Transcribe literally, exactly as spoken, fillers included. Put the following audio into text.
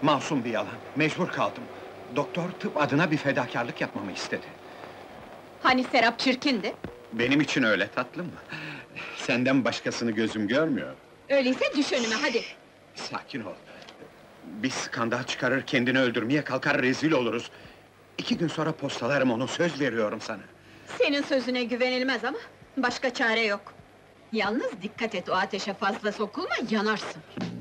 Masum bir yalan, mecbur kaldım. Doktor tıp adına bir fedakarlık yapmamı istedi. Hani Serap çirkindi? Benim için öyle tatlım. Senden başkasını gözüm görmüyor. Öyleyse düş önüme, hadi! Sakin ol. Bir skandal çıkarır, kendini öldürmeye kalkar, rezil oluruz. İki gün sonra postalarım onu, söz veriyorum sana. Senin sözüne güvenilmez ama, başka çare yok. Yalnız dikkat et, o ateşe fazla sokulma, yanarsın!